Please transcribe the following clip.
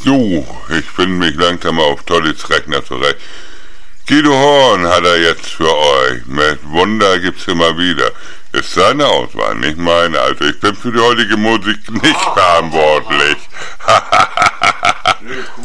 Jo, ich finde mich langsam auf Tollys Rechner zurecht. Guido Horn hat er jetzt für euch. Mit Wunder gibt's immer wieder. Ist seine Auswahl, nicht meine. Also ich bin für die heutige Musik nicht verantwortlich. Nö, cool.